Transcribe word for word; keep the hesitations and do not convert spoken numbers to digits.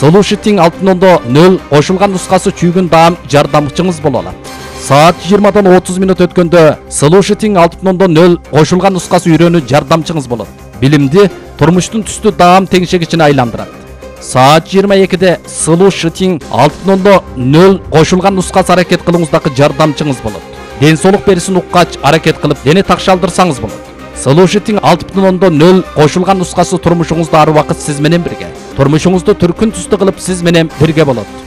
Solution алты нөл кошулган нускасы чүйгүн даам жардамчыңыз боло алат. Саат жыйырмадан отуз мүнөт өткөндө Solution алты нөл кошулган нускасы үйрөнүү жардамчыңыз болот. Билимди турмуштун түстүү даам теңшегичине айландырат. Саат жыйырма экиде Solution алты нөл кошулган нускасы аракет кылууңуздагы жардамчыңыз болот. Ден соолук берисин уккач аракет кылып дене такшалдырсаңыз болот. Solution алты нөл кошулган нускасы турмушуңузда ар убакыт сиз менен бирге. Турмушуңузду түркүн түстүү кылып сиз менен бирге болот.